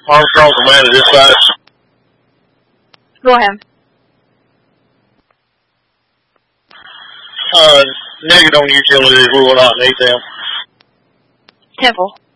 Armstrong Command to dispatch. Go ahead. Negative on utilities, we will not need them. Temple.